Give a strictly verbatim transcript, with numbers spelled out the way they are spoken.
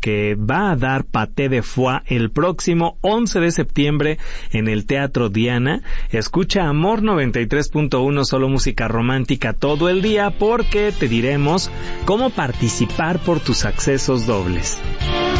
que va a dar Paté de Foie el próximo once de septiembre en el Teatro Diana. Escucha Amor noventa y tres punto uno, solo música romántica todo el día, porque te diremos cómo participar por tus accesos dobles.